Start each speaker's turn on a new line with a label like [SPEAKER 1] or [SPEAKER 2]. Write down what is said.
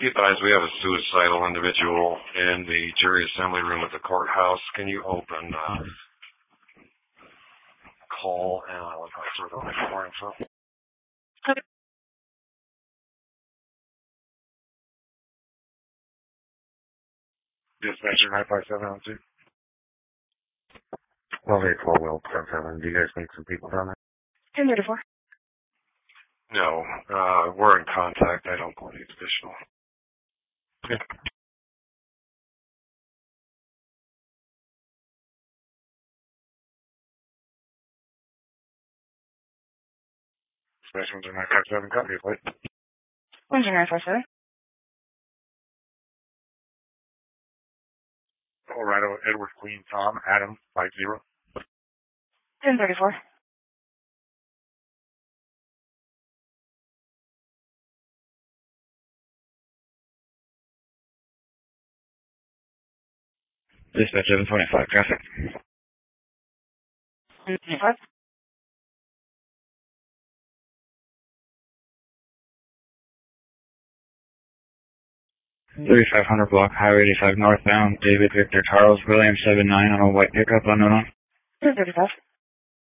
[SPEAKER 1] Be advised, we have a suicidal individual in the jury assembly room at the courthouse. Can you open call and I'll sort of more info.
[SPEAKER 2] Okay.
[SPEAKER 1] Dispatcher 95702. 1284 Will 77. Do you guys need some people down there?
[SPEAKER 2] 1034.
[SPEAKER 1] No, we're in contact. I don't believe additional. Okay. Dispatcher 957, copy, please.
[SPEAKER 2] 947.
[SPEAKER 1] Colorado, Edward, Queen, Tom, Adam, 50.
[SPEAKER 2] 1034.
[SPEAKER 3] Dispatch 725, traffic.
[SPEAKER 2] 25.
[SPEAKER 3] 3500 block, Highway 85 northbound, David Victor Charles William 79 on a white pickup unknown.
[SPEAKER 2] 1035.